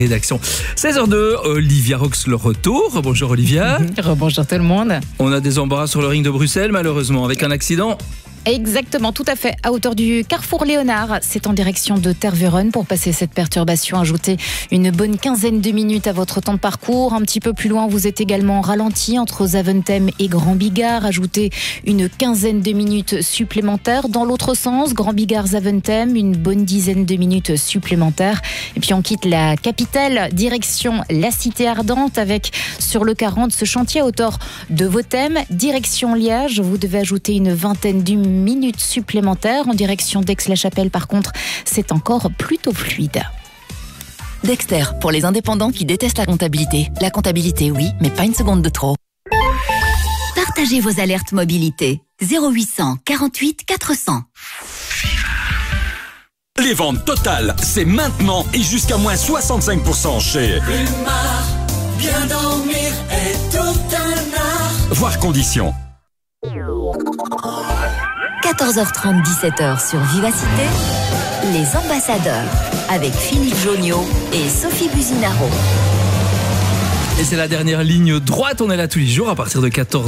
Rédaction 16h02, Olivia Rox le retour. Bonjour Olivia. Bonjour tout le monde. On a des embarras sur le ring de Bruxelles malheureusement avec un accident. Exactement, tout à fait. À hauteur du carrefour Léonard, c'est en direction de Tervuren. Pour passer cette perturbation, ajoutez une bonne quinzaine de minutes à votre temps de parcours. Un petit peu plus loin, vous êtes également ralenti entre Zaventem et Grand Bigard. Ajoutez une quinzaine de minutes supplémentaires. Dans l'autre sens, Grand Bigard-Zaventem, une bonne dizaine de minutes supplémentaires. Et puis on quitte la capitale, direction la Cité Ardente avec sur le 40 ce chantier à hauteur de Votem. Direction Liège, vous devez ajouter une vingtaine de minutes supplémentaires. En direction d'Aix-la-Chapelle, par contre, c'est encore plutôt fluide. Dexter, pour les indépendants qui détestent la comptabilité. La comptabilité, oui, mais pas une seconde de trop. Partagez vos alertes mobilité. 0800 48 400. Les ventes totales, c'est maintenant et jusqu'à moins 65% chez Plumard. Bien dormir est tout un art. Voir conditions. 14h30, 17h sur Vivacité, les ambassadeurs avec Philippe Joniaux et Sophie Buzinaro. Et c'est la dernière ligne droite, on est là tous les jours à partir de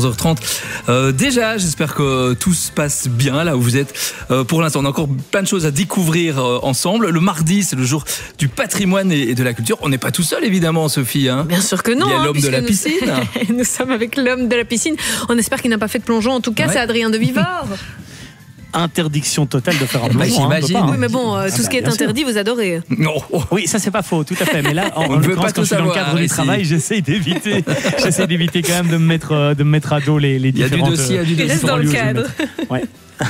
14h30. Déjà, j'espère que tout se passe bien là où vous êtes. Pour l'instant, on a encore plein de choses à découvrir ensemble. Le mardi, c'est le jour du patrimoine et de la culture. On n'est pas tout seul, évidemment, Sophie. Hein. Bien sûr que non. Il y a l'homme de la piscine. Nous sommes avec l'homme de la piscine. On espère qu'il n'a pas fait de plongeon. En tout cas, c'est Adrien de Vivard. Interdiction totale de faire un plongeon. J'imagine. Oui, mais bon, tout ce qui est interdit, vous adorez. Non. Oui, ça c'est pas faux, tout à fait. Mais là, On ne veut pas quand tout je suis dans le savoir, cadre du ici. travail, j'essaie d'éviter quand même de me mettre à dos les Il y a du différentes. dossier, il y a du Il dossier. reste dans le cadre. Ouais.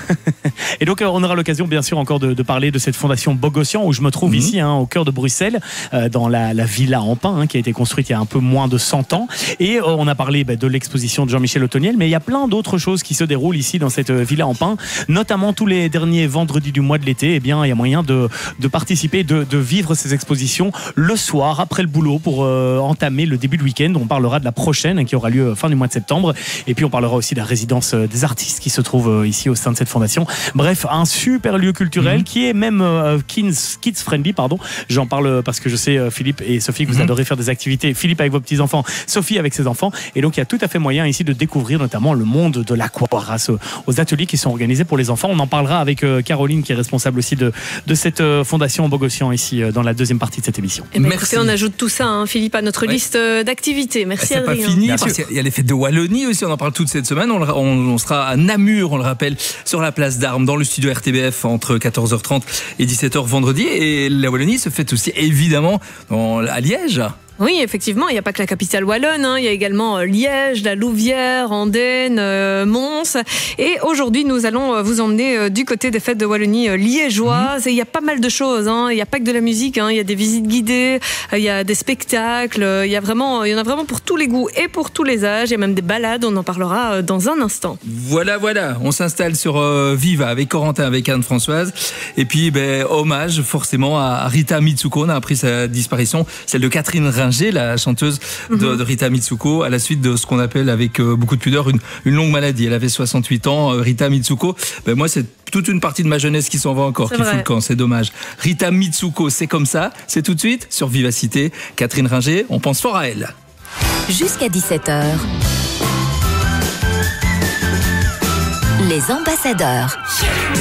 Et donc on aura l'occasion bien sûr encore de parler de cette fondation Bogossian où je me trouve ici au cœur de Bruxelles, dans la villa en pin qui a été construite il y a un peu moins de 100 ans. Et on a parlé de l'exposition de Jean-Michel Otoniel, mais il y a plein d'autres choses qui se déroulent ici dans cette villa en pin, notamment tous les derniers vendredis du mois de l'été. Eh bien il y a moyen de participer, de vivre ces expositions le soir après le boulot pour entamer le début de week-end. On parlera de la prochaine qui aura lieu fin du mois de septembre, et puis on parlera aussi de la résidence des artistes qui se trouve ici au sein de cette fondation. Bref, un super lieu culturel qui est même kids friendly, pardon. J'en parle parce que je sais, Philippe et Sophie, que vous adorez faire des activités. Philippe avec vos petits-enfants, Sophie avec ses enfants. Et donc, il y a tout à fait moyen ici de découvrir notamment le monde de l'aqua grâce aux ateliers qui sont organisés pour les enfants. On en parlera avec Caroline, qui est responsable aussi de cette fondation Bogossian ici dans la deuxième partie de cette émission. Et Merci. écoutez, on ajoute tout ça, Philippe, à notre liste d'activités. Merci C'est pas Adrien. fini, parce qu'il y a les fêtes de Wallonie aussi, on en parle toute cette semaine. On sera à Namur, on le rappelle, sur la place d'Armes, dans le studio RTBF, entre 14h30 et 17h vendredi. Et la Wallonie se fête aussi, évidemment, à Liège. Oui, effectivement, il n'y a pas que la capitale wallonne, il y a également Liège, la Louvière, Andenne, Mons. Et aujourd'hui, nous allons vous emmener du côté des fêtes de Wallonie liégeoises. Et il y a pas mal de choses, il n'y a pas que de la musique, il y a des visites guidées, il y a des spectacles, il y en a vraiment pour tous les goûts et pour tous les âges. Il y a même des balades, on en parlera dans un instant. Voilà, on s'installe sur Viva avec Corentin, avec Anne-Françoise. Et puis, hommage forcément à Rita Mitsuko. On a appris sa disparition, celle de Catherine Ringer, la chanteuse de Rita Mitsuko, à la suite de ce qu'on appelle avec beaucoup de pudeur une longue maladie. Elle avait 68 ans, Rita Mitsuko. Moi, c'est toute une partie de ma jeunesse qui s'en va encore, qui fout le camp, c'est dommage. Rita Mitsuko, c'est comme ça, c'est tout de suite sur Vivacité. Catherine Ringer, on pense fort à elle. Jusqu'à 17h, les ambassadeurs.